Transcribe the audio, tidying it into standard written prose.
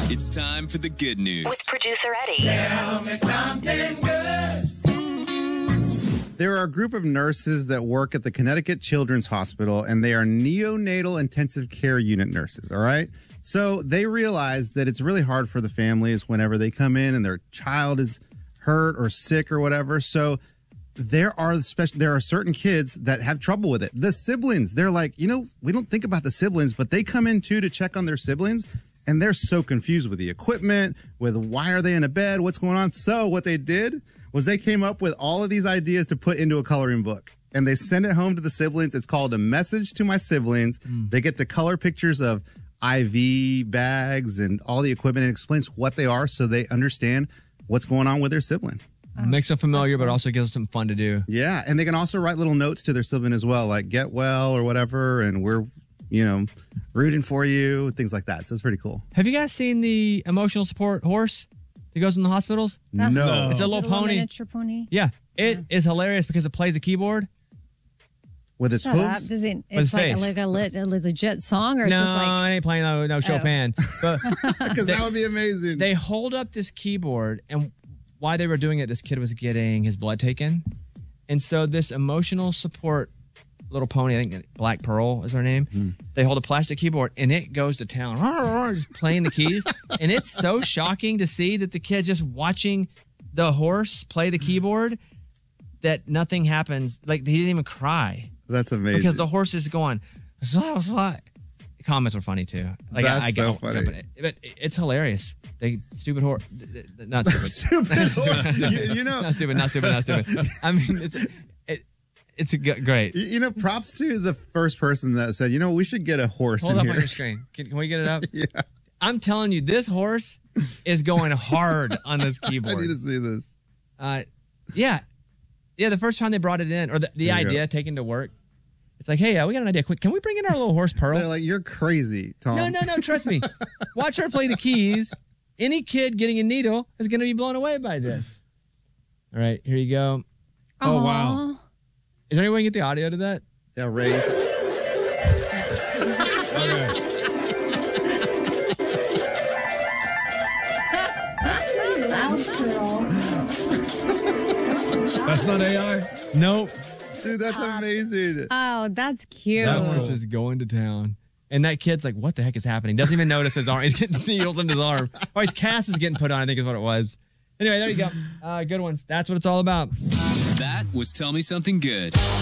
It's time for the good news. With producer Eddie. Tell me something good. There are a group of nurses that work at the Connecticut Children's Hospital, and they are neonatal intensive care unit nurses, all right? So they realize that it's really hard for the families whenever they come in and their child is hurt or sick or whatever. So there are certain kids that have trouble with it. The siblings, they're like, we don't think about the siblings, but they come in too to check on their siblings. And they're so confused with the equipment, with why are they in a bed, what's going on. So what they did was they came up with all of these ideas to put into a coloring book. And they send it home to the siblings. It's called A Message to My Siblings. They get to color pictures of IV bags and all the equipment. It explains what they are so they understand what's going on with their sibling. Makes them familiar, but also gives them fun to do. Yeah, and they can also write little notes to their sibling as well, like get well or whatever, and we're rooting for you, things like that. So it's pretty cool. Have you guys seen the emotional support horse that goes in the hospitals? No. It's a little pony. Miniature pony. Yeah. It is hilarious because it plays a keyboard. With its Shut up. hooves? It's like a legit song, or it's just like... No, it ain't playing no Chopin. But Because that would be amazing. they hold up this keyboard, and while they were doing it, this kid was getting his blood taken. And so this emotional support little pony, I think Black Pearl is her name. They hold a plastic keyboard and it goes to town, just playing the keys. And it's so shocking to see that the kid just watching the horse play the keyboard that nothing happens. Like, he didn't even cry. That's amazing. Because the horse is going, the comments are funny too. Like, That's so funny. But it's hilarious. They stupid horse. Not stupid. Stupid horse. Not stupid. I mean, it's great. Props to the first person that said, we should get a horse Hold in up here. on your screen. Can we get it up? Yeah. I'm telling you, this horse is going hard on this keyboard. I need to see this. Yeah, the first time they brought it in, or the idea taken to work, it's like, hey, we got an idea. Quick, can we bring in our little horse, Pearl? They're like, you're crazy, Tom. No, trust me. Watch her play the keys. Any kid getting a needle is going to be blown away by this. All right, here you go. Oh, wow. Is there any way you can get the audio to that? Yeah, Ray. That's not AI? Nope. Dude, that's amazing. Oh, that's cute. That horse is going to town. And that kid's like, what the heck is happening? Doesn't even notice his arm. He's getting needles into his arm. Or his cast is getting put on, I think is what it was. Anyway, there you go. Good ones. That's what it's all about. That was Tell Me Something Good.